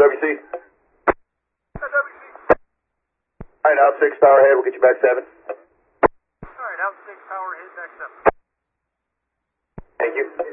WC. Alright, out 6, power ahead, we'll get you back 7. Alright, out 6, power ahead, back 7. Thank you.